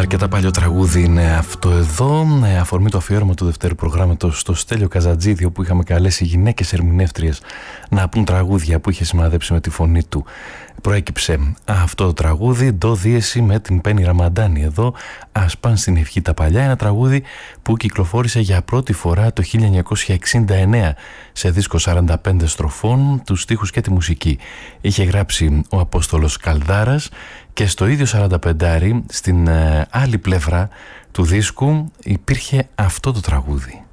Αρκετά παλιό τραγούδι είναι αυτό εδώ, αφορμή το αφιέρωμα του δευτέρου προγράμματος στο Στέλιο Καζατζίδη, όπου είχαμε καλέσει γυναίκες ερμηνεύτριες να πούν τραγούδια που είχε σημαδέψει με τη φωνή του. Προέκυψε αυτό το τραγούδι, ντο δίεση με την Πέννη Ραμαντάνη εδώ, ας πάνε στην ευχή τα παλιά, ένα τραγούδι που κυκλοφόρησε για πρώτη φορά το 1969 σε δίσκο 45 στροφών, τους στίχους και τη μουσική. Είχε γράψει ο Απόστολος Καλδάρας και στο ίδιο 45 στην άλλη πλευρά του δίσκου υπήρχε αυτό το τραγούδι.